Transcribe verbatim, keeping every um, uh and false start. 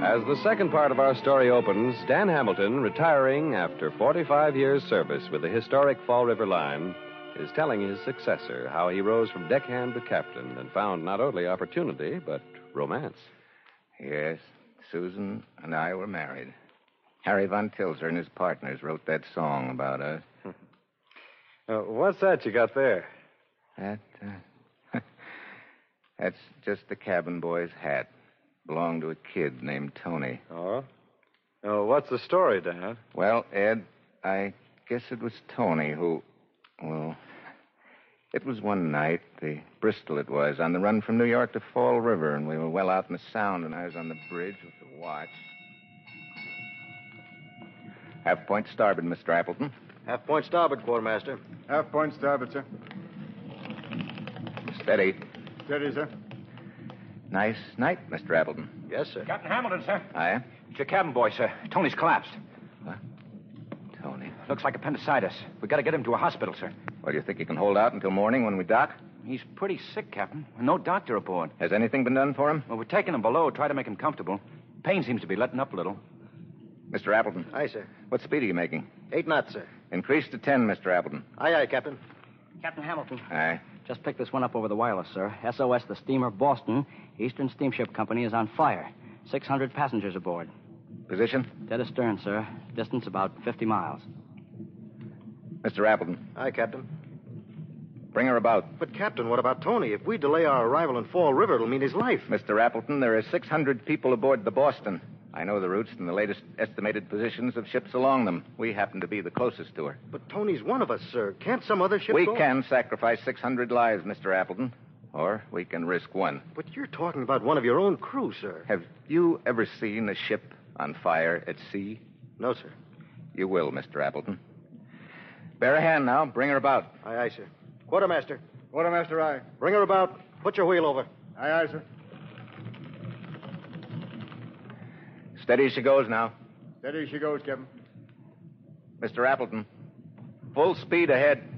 As the second part of our story opens, Dan Hamilton, retiring after forty-five years' service with the historic Fall River Line, is telling his successor how he rose from deckhand to captain and found not only opportunity, but romance. Yes, Susan and I were married. Harry Von Tilzer and his partners wrote that song about us. Uh, what's that you got there? That, uh, that's just the cabin boy's hat. Belonged to a kid named Tony. Oh? Oh, what's the story, Dad? Well, Ed, I guess it was Tony who... Well, it was one night, the Bristol it was, on the run from New York to Fall River, and we were well out in the Sound, and I was on the bridge with the watch. Half point starboard, Mister Appleton. Half point starboard, quartermaster. Half point starboard, sir. Steady. Steady, sir. Nice night, Mister Appleton. Yes, sir. Captain Hamilton, sir. Aye? It's your cabin boy, sir. Tony's collapsed. What? Tony. Looks like appendicitis. We got to get him to a hospital, sir. Well, do you think he can hold out until morning when we dock? He's pretty sick, Captain. No doctor aboard. Has anything been done for him? Well, we're taking him below, try to make him comfortable. Pain seems to be letting up a little. Mister Appleton. Aye, sir. What speed are you making? Eight knots, sir. Increase to ten, Mister Appleton. Aye, aye, Captain. Captain Hamilton. Aye. Just picked this one up over the wireless, sir. S O S, the steamer Boston, Eastern Steamship Company, is on fire. six hundred passengers aboard. Position? Dead astern, sir. Distance about fifty miles. Mister Appleton. Aye, Captain. Bring her about. But, Captain, what about Tony? If we delay our arrival in Fall River, it'll mean his life. Mister Appleton, there are six hundred people aboard the Boston. I know the routes and the latest estimated positions of ships along them. We happen to be the closest to her. But Tony's one of us, sir. Can't some other ship We go? can sacrifice six hundred lives, Mister Appleton. Or we can risk one. But you're talking about one of your own crew, sir. Have you ever seen a ship on fire at sea? No, sir. You will, Mister Appleton. Bear a hand now. Bring her about. Aye, aye, sir. Quartermaster. Quartermaster, aye. Bring her about. Put your wheel over. Aye, aye, sir. Steady as she goes now. Steady she goes, Captain. Mister Appleton, full speed ahead.